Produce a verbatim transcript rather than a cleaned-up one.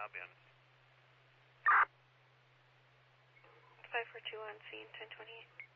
Albion. five four two on scene, ten twenty-eight.